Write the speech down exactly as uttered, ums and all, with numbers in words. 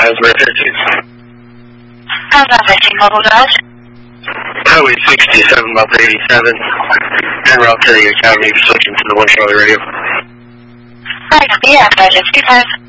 Hasbro fifties. Hasbro fifteen, Mobile Dodge. Highway sixty-seven, about eighty-seven. En route to the Academy, switching to the one Charlie radio. Hi, yeah, five sixty-five.